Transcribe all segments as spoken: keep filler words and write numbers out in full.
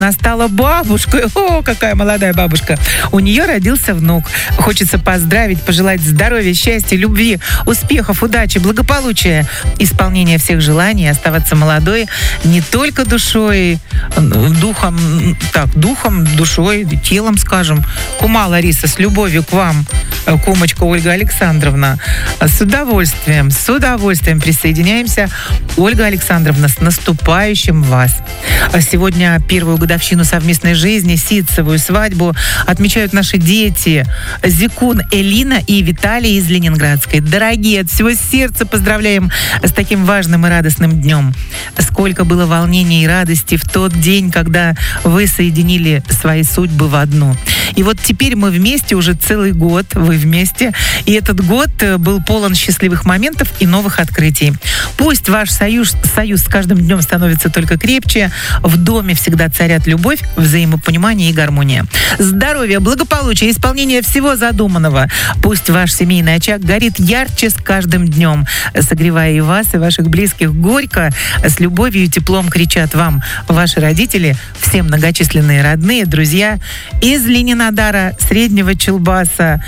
Она стала бабушкой. О, какая молодая бабушка. У нее родился внук. Хочется поздравить, пожелать здоровья, счастья, любви, успехов, удачи, благополучия, исполнения всех желаний, оставаться молодой не только душой, духом, так, духом, душой, телом, скажем. Кума Лариса, с любовью к вам, кумочка Ольга Александровна. С удовольствием, с удовольствием присоединяемся. Ольга Александровна, с наступающим вас. Сегодня первую годовщину совместной жизни, ситцевую свадьбу отмечают наши дети Зикун Элина и Виталий из Ленинградской. Дорогие, от всего сердца поздравляем с таким важным и радостным днем. Сколько было волнений и радости в тот день, когда вы соединили свои судьбы в одну. И вот теперь мы вместе уже целый год, вы вместе, и этот год был полон счастливых моментов и новых открытий. Пусть ваш союз, союз с каждым днем становится только крепче, в доме всегда царят любовь, взаимопонимание и гармония. Здоровья, благополучия, исполнения всего задуманного. Пусть ваш семейный очаг горит ярче с каждым днем, согревая и вас, и ваших близких горько. С любовью и теплом кричат вам ваши родители, все многочисленные родные, друзья из Ленинодара, Среднего Челбаса.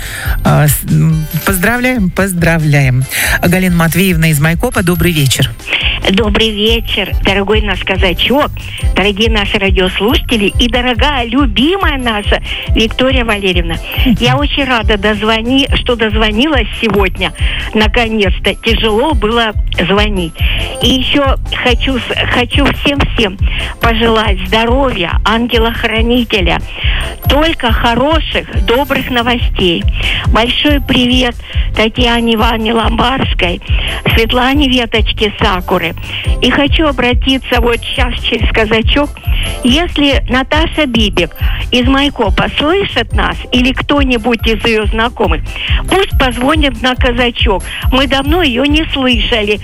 Поздравляем, поздравляем. Галина Матвеевна из Майкопа, добрый вечер. Добрый вечер, дорогой наш казачок, дорогие наши радиослушатели и дорогая, любимая наша Виктория Валерьевна. Я очень рада, дозвони, что дозвонилась сегодня. Наконец-то. Тяжело было звонить. И еще хочу, хочу всем-всем пожелать здоровья, ангела-хранителя, только хороших, добрых новостей. Большой привет Татьяне Ивановне Ломбарской, Светлане Веточке Сакуры. И хочу обратиться вот сейчас через казачок. Если Наташа Бибик из Майкопа слышит нас или кто-нибудь из ее знакомых, пусть позвонит на казачок. Мы давно ее не слышали.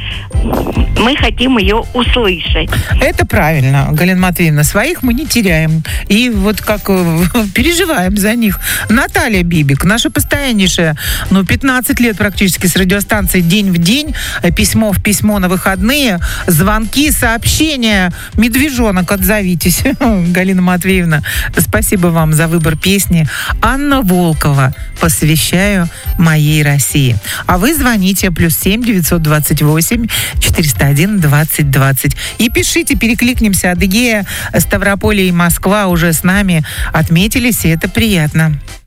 Мы хотим ее услышать. Это правильно, Галина Матвеевна. Своих мы не теряем. И вот как переживаем за них. Наталья Бибик, наша постояннейшая, ну, пятнадцать лет практически с радиостанцией день в день, письмо в письмо на выходные, звонки, сообщения. Медвежонок, отзовитесь. Галина Матвеевна, спасибо вам за выбор песни. Анна Волкова, посвящаю моей России. А вы звоните плюс семь девятьсот двадцать восемь четыреста один двадцать двадцать и пишите, перекликнемся. Адыгея, Ставрополье и Москва уже с нами отметились, и это приятно.